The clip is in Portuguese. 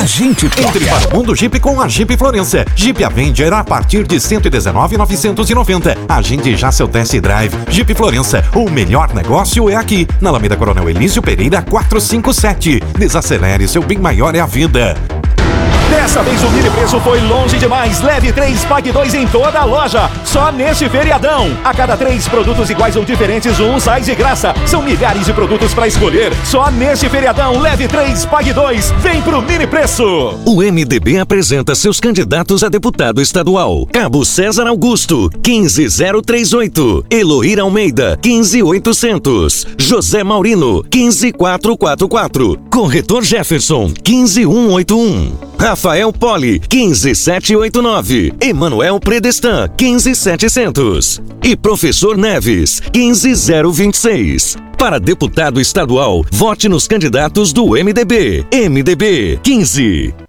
A gente toca. Entre para o mundo Jeep com a Jeep Florença. Jeep Avenger a partir de R$ 119.990. Agende já seu test drive. Jeep Florença, o melhor negócio é aqui. Na Alameda Coronel Elísio Pereira 457. Desacelere, seu bem maior é a vida. Dessa vez o mini preço foi longe demais. Leve 3, pague 2 em toda a loja. Só neste feriadão. A cada 3 produtos iguais ou diferentes, um sai de graça. São milhares de produtos para escolher. Só neste feriadão, leve 3, pague 2. Vem pro mini preço. O MDB apresenta seus candidatos a deputado estadual. Cabo César Augusto, 15038. Eloíra Almeida, 15800. José Maurino, 15444. Corretor Jefferson, 15181. Rafael Poli, 15789. Emanuel Predestan, 15700. E Professor Neves, 15026. Para deputado estadual, vote nos candidatos do MDB. MDB 15.